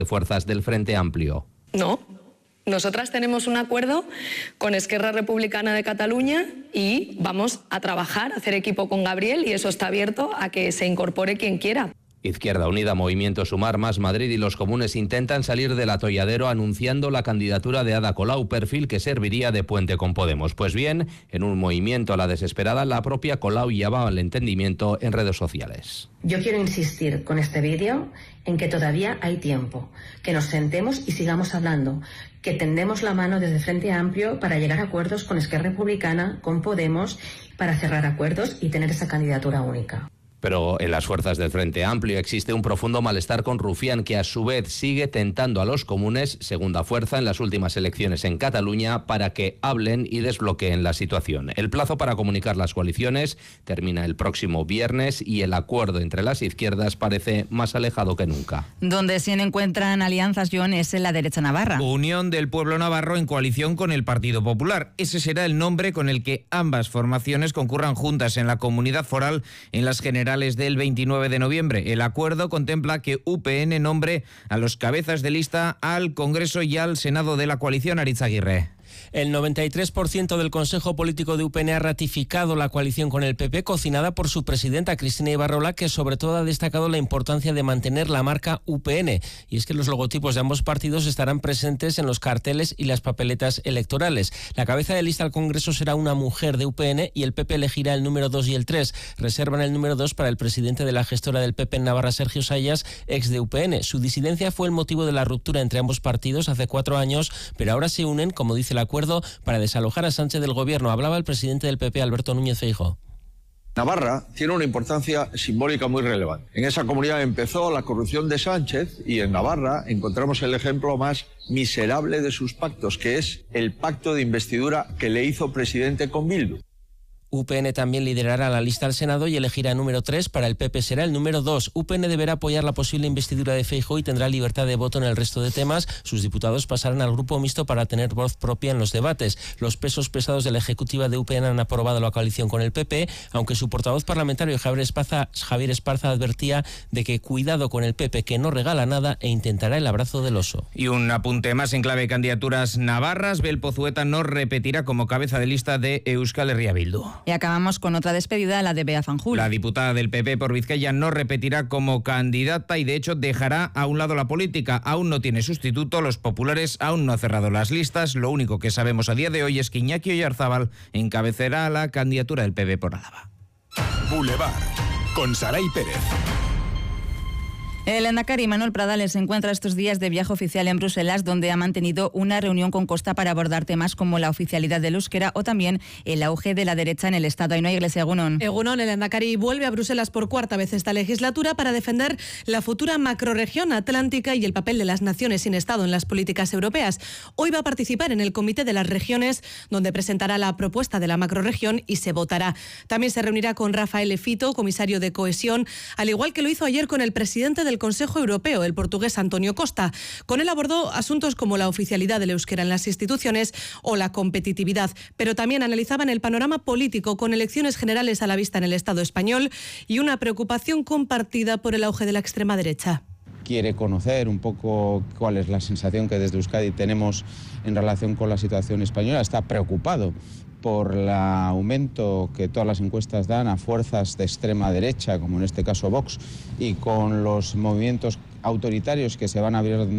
fuerzas del Frente Amplio. No. Nosotras tenemos un acuerdo con Esquerra Republicana de Cataluña y vamos a trabajar, a hacer equipo con Gabriel, y eso está abierto a que se incorpore quien quiera. Izquierda Unida, Movimiento Sumar, Más Madrid y los comunes intentan salir del atolladero anunciando la candidatura de Ada Colau, perfil que serviría de puente con Podemos. Pues bien, en un movimiento a la desesperada, la propia Colau llamaba al entendimiento en redes sociales. Yo quiero insistir con este vídeo en que todavía hay tiempo, que nos sentemos y sigamos hablando, que tendemos la mano desde Frente Amplio para llegar a acuerdos con Esquerra Republicana, con Podemos, para cerrar acuerdos y tener esa candidatura única. Pero en las fuerzas del Frente Amplio existe un profundo malestar con Rufián, que a su vez sigue tentando a los comunes, segunda fuerza en las últimas elecciones en Cataluña, para que hablen y desbloqueen la situación. El plazo para comunicar las coaliciones termina el próximo viernes y el acuerdo entre las izquierdas parece más alejado que nunca. Donde se encuentran alianzas, John, es en la derecha navarra. Unión del Pueblo Navarro en coalición con el Partido Popular. Ese será el nombre con el que ambas formaciones concurran juntas en la comunidad foral en las generales del 29 de noviembre. El acuerdo contempla que UPN nombre a los cabezas de lista al Congreso y al Senado de la coalición. Aritz Aguirre. El 93% del Consejo Político de UPN ha ratificado la coalición con el PP, cocinada por su presidenta Cristina Ibarrola, que sobre todo ha destacado la importancia de mantener la marca UPN. Y es que los logotipos de ambos partidos estarán presentes en los carteles y las papeletas electorales. La cabeza de lista al Congreso será una mujer de UPN y el PP elegirá el número 2 y el 3. Reservan el número 2 para el presidente de la gestora del PP en Navarra, Sergio Sayas, ex de UPN. Su disidencia fue el motivo de la ruptura entre ambos partidos hace 4 años, pero ahora se unen, como dice el acuerdo, para desalojar a Sánchez del gobierno. Hablaba el presidente del PP, Alberto Núñez Feijóo. Navarra tiene una importancia simbólica muy relevante. En esa comunidad empezó la corrupción de Sánchez y en Navarra encontramos el ejemplo más miserable de sus pactos, que es el pacto de investidura que le hizo presidente con Bildu. UPN también liderará la lista al Senado y elegirá número 3, para el PP será el número 2. UPN deberá apoyar la posible investidura de Feijóo y tendrá libertad de voto en el resto de temas. Sus diputados pasarán al grupo mixto para tener voz propia en los debates. Los pesos pesados de la ejecutiva de UPN han aprobado la coalición con el PP, aunque su portavoz parlamentario Javier Esparza advertía de que cuidado con el PP, que no regala nada e intentará el abrazo del oso. Y un apunte más en clave de candidaturas navarras. Bel Pozueta no repetirá como cabeza de lista de Euskal Herria Bildu. Y acabamos con otra despedida, la de Bea Fanjul. La diputada del PP por Vizcaya no repetirá como candidata y de hecho dejará a un lado la política. Aún no tiene sustituto, los populares aún no han cerrado las listas. Lo único que sabemos a día de hoy es que Iñaki Oyarzábal encabezará la candidatura del PP por Álava. Boulevard, con Saray Pérez. El lehendakari Manuel Pradales se encuentra estos días de viaje oficial en Bruselas, donde ha mantenido una reunión con Costa para abordar temas como la oficialidad del euskera o también el auge de la derecha en el Estado. Ainhoa Iglesia, Egunon. Egunon, el lehendakari vuelve a Bruselas por 4ª vez esta legislatura para defender la futura macrorregión atlántica y el papel de las naciones sin Estado en las políticas europeas. Hoy va a participar en el Comité de las Regiones, donde presentará la propuesta de la macrorregión y se votará. También se reunirá con Rafael Fito, comisario de Cohesión, al igual que lo hizo ayer con el presidente del Consejo Europeo, el portugués Antonio Costa. Con él abordó asuntos como la oficialidad del euskera en las instituciones o la competitividad, pero también analizaban el panorama político con elecciones generales a la vista en el Estado español y una preocupación compartida por el auge de la extrema derecha. Quiere conocer un poco cuál es la sensación que desde Euskadi tenemos en relación con la situación española. Está preocupado por el aumento que todas las encuestas dan a fuerzas de extrema derecha, como en este caso Vox, y con los movimientos autoritarios que se van a abrir